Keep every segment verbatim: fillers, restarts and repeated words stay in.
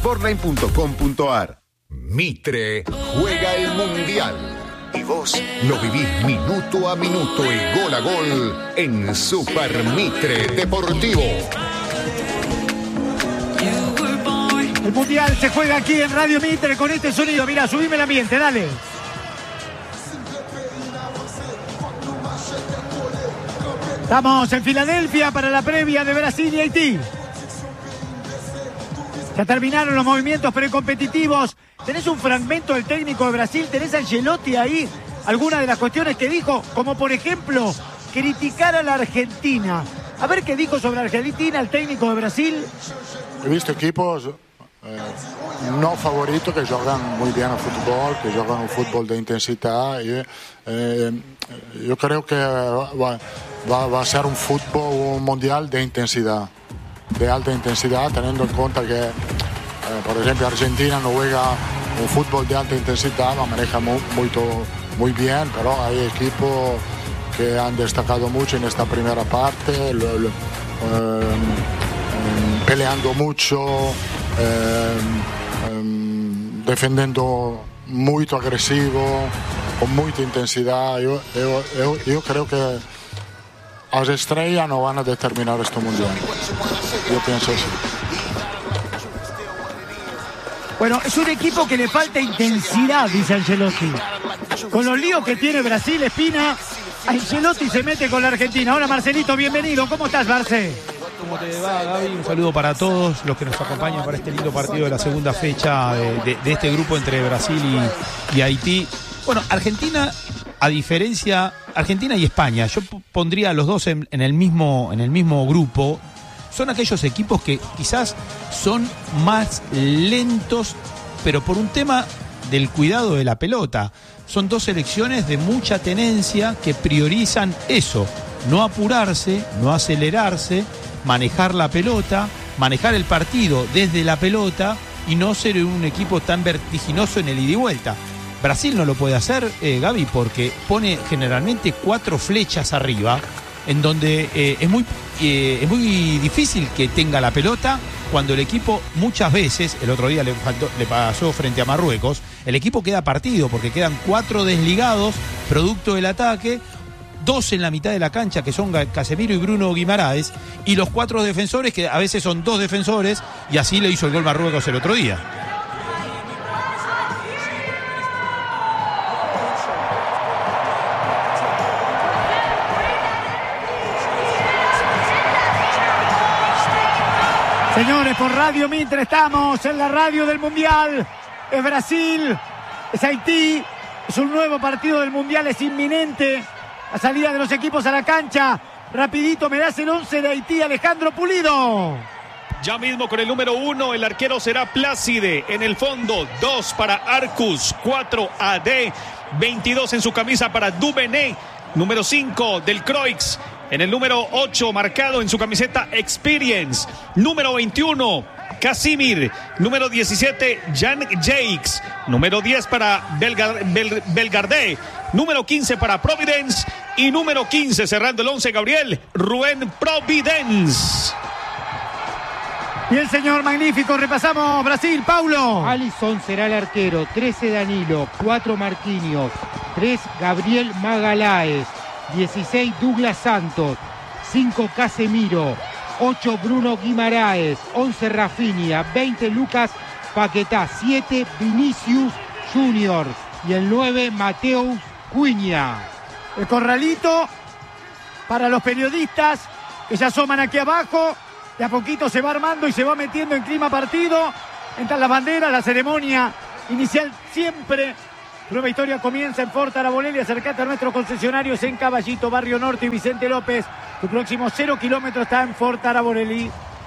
sportline punto com punto ar. Mitre juega el Mundial y vos lo vivís minuto a minuto y gol a gol en Super Mitre Deportivo. El Mundial se juega aquí en Radio Mitre con este sonido. Mira, subime el ambiente, dale. Estamos en Filadelfia para la previa de Brasil y Haití. Ya terminaron los movimientos precompetitivos. ¿Tenés un fragmento del técnico de Brasil? ¿Tenés a Ancelotti ahí? Algunas de las cuestiones que dijo, como por ejemplo, criticar a la Argentina. A ver qué dijo sobre Argentina el técnico de Brasil. He visto equipos eh, no favoritos que juegan muy bien al fútbol, que juegan un fútbol de intensidad. Y, eh, yo creo que va, va, va a ser un fútbol, un mundial de intensidad, de alta intensidad, teniendo en cuenta que, eh, por ejemplo, Argentina no juega un fútbol de alta intensidad, lo maneja muy, muy, muy bien, pero hay equipos que han destacado mucho en esta primera parte, lo, lo, eh, peleando mucho, eh, eh, defendiendo muy agresivo, con mucha intensidad. Yo, yo, yo, yo creo que las estrellas no van a determinar este mundial. Yo pienso así. Bueno, es un equipo que le falta intensidad, dice Ancelotti. Con los líos que tiene Brasil, Espina, Ancelotti se mete con la Argentina. Hola Marcelito, bienvenido. ¿Cómo estás, Marce? ¿Cómo te va, Gaby? Un saludo para todos los que nos acompañan para este lindo partido de la segunda fecha de, de, de este grupo entre Brasil y, y Haití. Bueno, Argentina, a diferencia, Argentina y España, yo pondría a los dos en, en, el mismo, en el mismo grupo. Son aquellos equipos que quizás son más lentos, pero por un tema del cuidado de la pelota. Son dos selecciones de mucha tenencia que priorizan eso, no apurarse, no acelerarse, manejar la pelota, manejar el partido desde la pelota y no ser un equipo tan vertiginoso en el ida y vuelta. Brasil no lo puede hacer, eh, Gaby, porque pone generalmente cuatro flechas arriba, en donde eh, es, muy, eh, es muy difícil que tenga la pelota cuando el equipo muchas veces, el otro día le, faltó, le pasó frente a Marruecos, el equipo queda partido porque quedan cuatro desligados, producto del ataque, dos en la mitad de la cancha que son Casemiro y Bruno Guimaraes, y los cuatro defensores que a veces son dos defensores, y así le hizo el gol Marruecos el otro día. Señores, por Radio Mitre estamos en la radio del Mundial. Es Brasil, es Haití, es un nuevo partido del Mundial, es inminente. La salida de los equipos a la cancha. Rapidito, me das el once de Haití, Alejandro Pulido. Ya mismo con el número uno, el arquero será Plácide. En el fondo, dos para Arcus, cuatro A D, veintidós en su camisa para Duvené. Número cinco del Croix. En el número ocho, marcado en su camiseta Experience. Número veintiuno, Casimir. Número diecisiete, Jan Jakes. Número diez para Belgar, Bel, Belgardé. Número quince para Providence. Y número quince, cerrando el once, Gabriel, Rubén Providence. Bien, señor, magnífico. Repasamos Brasil, Paulo. Alisson será el arquero. trece, Danilo. cuatro, Marquinhos. tres, Gabriel Magaláes. dieciséis, Douglas Santos. cinco, Casemiro. ocho, Bruno Guimaraes. once, Rafinha. veinte, Lucas Paquetá. siete, Vinicius Junior. Y el nueve, Mateus Cunha. El corralito para los periodistas que se asoman aquí abajo. De a poquito se va armando y se va metiendo en clima partido. Entran las banderas, la ceremonia inicial siempre. Nueva historia comienza en Fort Arabolelli. Acercate a nuestros concesionarios en Caballito, Barrio Norte y Vicente López. Tu próximo cero kilómetros está en Fort Arabolelli.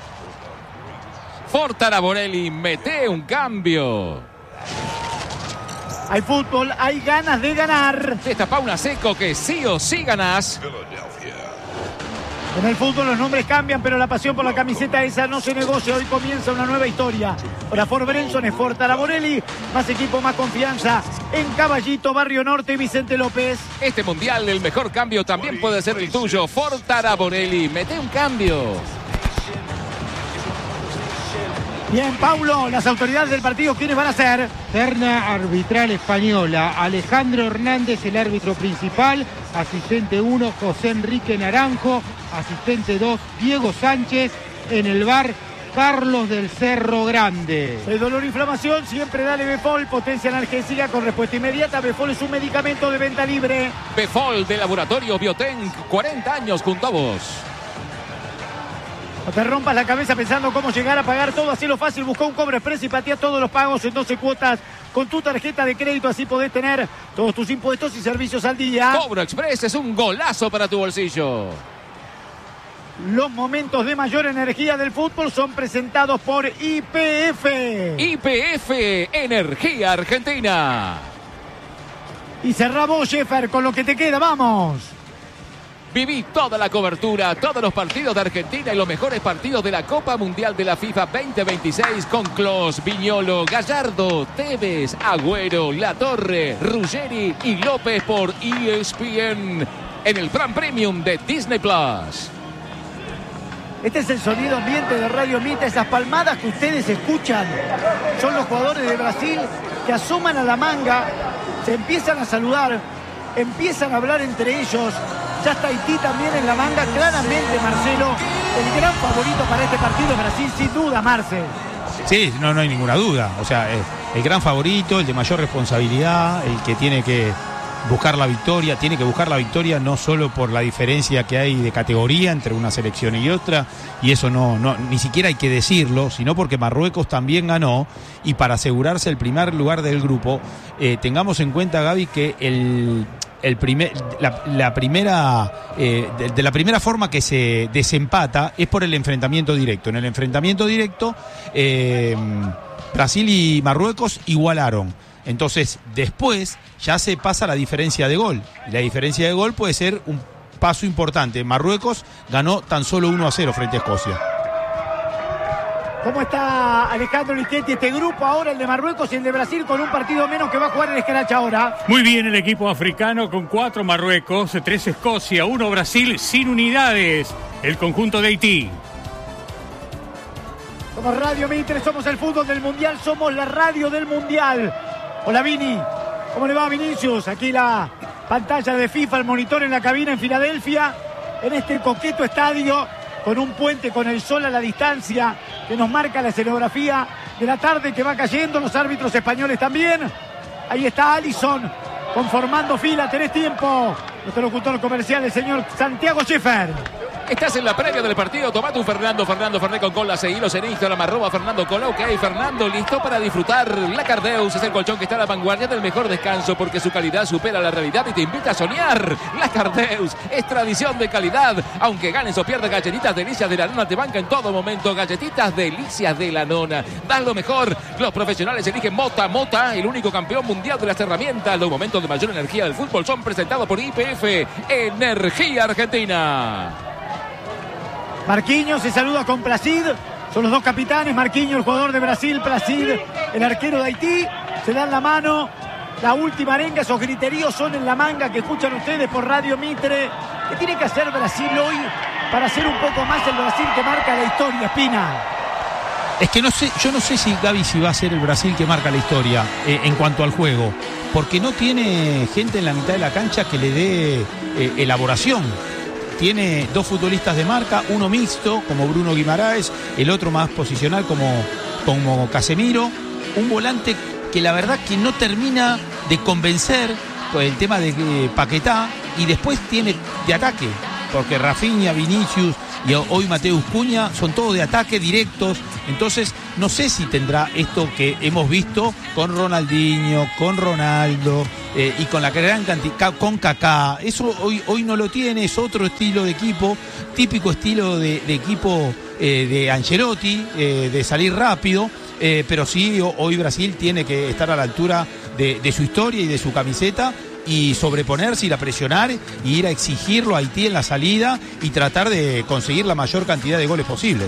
Fort Arabolelli, mete un cambio. Hay fútbol, hay ganas de ganar. Esta Paula Seco que sí o sí ganás. En el fútbol los nombres cambian, pero la pasión por la camiseta esa no se negocia. Hoy comienza una nueva historia. Ahora Fort Brenson es Fort Arabolelli. Más equipo, más confianza. En Caballito, Barrio Norte y Vicente López. Este mundial, el mejor cambio también puede ser el tuyo. Fort Arabolelli, mete un cambio. Bien, Paulo, las autoridades del partido, ¿quiénes van a ser? Terna arbitral española. Alejandro Hernández, el árbitro principal. Asistente uno, José Enrique Naranjo. Asistente dos, Diego Sánchez. En el V A R, Carlos del Cerro Grande. El dolor e inflamación, siempre dale Befol, potencia analgésica con respuesta inmediata. Befol es un medicamento de venta libre. Befol de Laboratorio Biotenc, cuarenta años junto a vos. No te rompas la cabeza pensando cómo llegar a pagar todo, así lo fácil. Busca un Cobro Express y patea todos los pagos en doce cuotas con tu tarjeta de crédito. Así podés tener todos tus impuestos y servicios al día. Cobro Express es un golazo para tu bolsillo. Los momentos de mayor energía del fútbol son presentados por Y P F. Y P F, Energía Argentina. Y cerramos, Sheffer, con lo que te queda, vamos. Viví toda la cobertura, todos los partidos de Argentina y los mejores partidos de la Copa Mundial de la FIFA veinte veintiséis con Klose, Viñolo, Gallardo, Tevez, Agüero, Latorre, Ruggeri y López por E S P N en el Plan Premium de Disney Plus. Este es el sonido ambiente de Radio Mitre, esas palmadas que ustedes escuchan. Son los jugadores de Brasil que asoman a la manga, se empiezan a saludar, empiezan a hablar entre ellos. Ya está Haití también en la manga. Claramente, Marcelo, el gran favorito para este partido es Brasil, sin duda, Marce. Sí, no, no hay ninguna duda. O sea, el gran favorito, el de mayor responsabilidad, el que tiene que buscar la victoria, tiene que buscar la victoria no solo por la diferencia que hay de categoría entre una selección y otra, y eso no, no ni siquiera hay que decirlo, sino porque Marruecos también ganó, y para asegurarse el primer lugar del grupo, eh, tengamos en cuenta, Gaby, que el... El primer, la, la primera eh, de, de la primera forma que se desempata es por el enfrentamiento directo. En el enfrentamiento directo eh, Brasil y Marruecos igualaron. Entonces después ya se pasa la diferencia de gol. Y la diferencia de gol puede ser un paso importante. Marruecos ganó tan solo uno a cero frente a Escocia. ¿Cómo está Alejandro Lichetti? Este grupo ahora, el de Marruecos y el de Brasil, con un partido menos que va a jugar el Escaracha ahora. Muy bien el equipo africano con cuatro Marruecos, tres Escocia, uno Brasil, sin unidades. El conjunto de Haití. Somos Radio Mitre, somos el fútbol del Mundial, somos la radio del Mundial. Hola, Vini. ¿Cómo le va, Vinicius? Aquí la pantalla de FIFA, el monitor en la cabina en Filadelfia, en este coqueto estadio, con un puente, con el sol a la distancia, que nos marca la escenografía de la tarde que va cayendo, los árbitros españoles también. Ahí está Alisson, conformando fila, tenés tiempo. Nuestro locutor comercial, el señor Santiago Scheffer. Estás en la previa del partido, tomate un Fernando, Fernando Fernet con cola, seguilos en Instagram, arroba Fernando Cola, ok, Fernando, listo para disfrutar. La Cardeus es el colchón que está a la vanguardia del mejor descanso porque su calidad supera la realidad y te invita a soñar. La Cardeus es tradición de calidad, aunque ganes o pierdas, galletitas delicias de la nona te banca en todo momento, galletitas delicias de la nona. Das lo mejor, los profesionales eligen Mota, Mota, el único campeón mundial de las herramientas. Los momentos de mayor energía del fútbol son presentados por Y P F, Energía Argentina. Marquinhos se saluda con Placid, son los dos capitanes, Marquinhos, el jugador de Brasil, Placid, el arquero de Haití, se dan la mano, la última arenga, esos griteríos son en la manga que escuchan ustedes por Radio Mitre. ¿Qué tiene que hacer Brasil hoy para ser un poco más el Brasil que marca la historia, Espina? Es que no sé, yo no sé si Gaby si va a ser el Brasil que marca la historia eh, en cuanto al juego, porque no tiene gente en la mitad de la cancha que le dé eh, elaboración. Tiene dos futbolistas de marca, uno mixto como Bruno Guimaraes, el otro más posicional como, como Casemiro, un volante que la verdad que no termina de convencer con el tema de eh, Paquetá, y después tiene de ataque, porque Rafinha, Vinicius y hoy Mateus Cunha son todos de ataque directos. Entonces no sé si tendrá esto que hemos visto con Ronaldinho, con Ronaldo eh, y con la gran cantidad, con Kaká. Eso hoy, hoy no lo tiene, es otro estilo de equipo, típico estilo de, de equipo eh, de Ancelotti, eh, de salir rápido, eh, pero sí hoy Brasil tiene que estar a la altura de, de su historia y de su camiseta, y sobreponerse, ir a presionar y ir a exigirlo a Haití en la salida y tratar de conseguir la mayor cantidad de goles posible.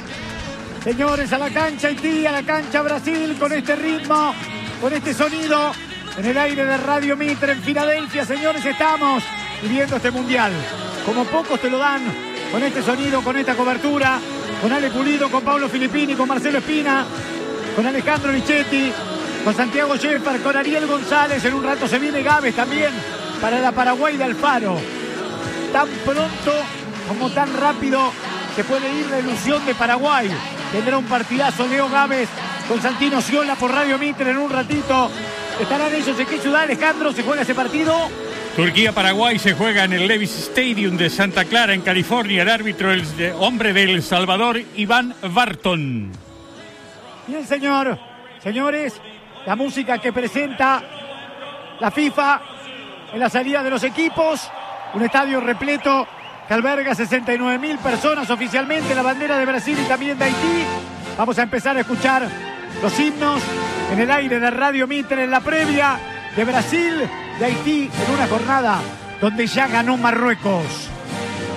Señores, a la cancha Haití, a la cancha Brasil, con este ritmo, con este sonido, en el aire de Radio Mitre en Filadelfia. Señores, estamos viviendo este mundial como pocos te lo dan, con este sonido, con esta cobertura, con Ale Pulido, con Pablo Filippini, con Marcelo Espina, con Alejandro Lichetti, con Santiago Shepard, con Ariel González. En un rato se viene Gávez también para la Paraguay de Alfaro. Tan pronto como tan rápido se puede ir la ilusión de Paraguay. Tendrá un partidazo Leo Gávez con Santino Sciola por Radio Mitre en un ratito. ¿Estarán ellos en qué ciudad, Alejandro, se juega ese partido? Turquía-Paraguay se juega en el Levi's Stadium de Santa Clara, en California. El árbitro, el hombre de El Salvador, Iván Barton. Bien, señor. Señores, la música que presenta la FIFA en la salida de los equipos. Un estadio repleto que alberga sesenta y nueve mil personas oficialmente. La bandera de Brasil y también de Haití. Vamos a empezar a escuchar los himnos en el aire de Radio Mitre en la previa de Brasil, de Haití, en una jornada donde ya ganó Marruecos.